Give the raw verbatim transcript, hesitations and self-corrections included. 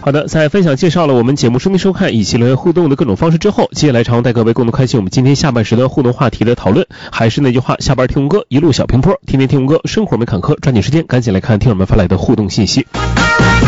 好的，在分享介绍了我们节目收听收看以及留言互动的各种方式之后，接下来常带各位共同开启我们今天下半时的互动话题的讨论。还是那句话，下班听红歌，一路小平坡，天天听红歌，生活没坎坷。抓紧时间，赶紧来看听友们发来的互动信息。